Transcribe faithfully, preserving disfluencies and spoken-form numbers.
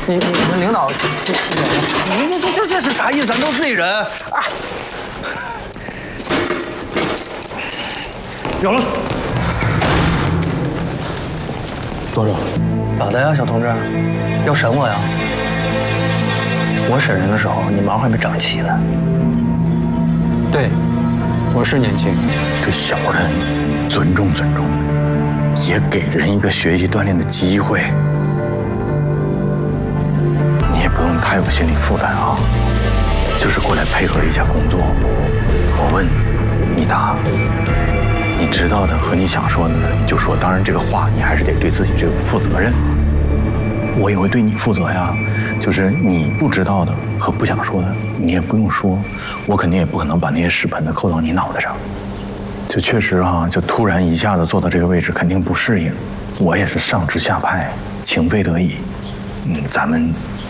你你们领导，你你这这这是啥意思？咱都自己人啊！ 有了， 多少？ 咋的呀，小同志？要审我呀？我审人的时候，你毛还没长齐呢。 对，我是年轻， 对小人尊重尊重，也给人一个学习锻炼的机会。你也不用太有心理负担啊，就是过来配合一下工作。我问你答，你知道的和你想说的呢，你就说。当然，这个话你还是得对自己这个负责任。我也会对你负责呀，就是你不知道的和不想说的，你也不用说。我肯定也不可能把那些屎盆子扣到你脑袋上。就确实哈、啊，就突然一下子坐到这个位置，肯定不适应。我也是上至下派，情非得已。嗯，咱们